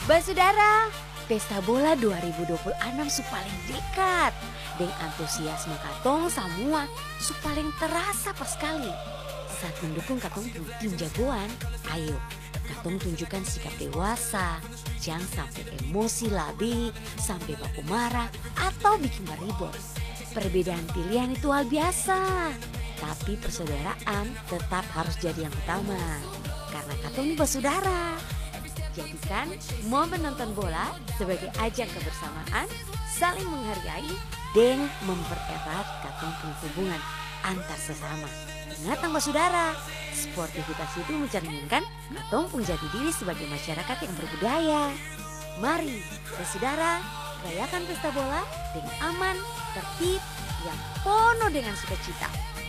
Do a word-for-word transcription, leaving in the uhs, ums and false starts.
Basudara, Pesta Bola dua ribu dua puluh enam su paling dekat. Dengan antusiasme katong semua su paling terasa pas sekali. Saat mendukung katong tim jagoan, ayo katong tunjukkan sikap dewasa. Jangan sampai emosi labi, sampai baku marah atau bikin beribut. Perbedaan pilihan itu hal biasa. Tapi persaudaraan tetap harus jadi yang utama. Karena katong ini bersaudara. Jadikan momen nonton bola sebagai ajang kebersamaan, saling menghargai, dan mempererat katong hubungan antar sesama. Ingat mbak saudara, sportivitas itu mencerminkan katong pun jadi diri sebagai masyarakat yang berbudaya. Mari, saudara, rayakan pesta bola dengan aman, tertib, yang penuh dengan sukacita.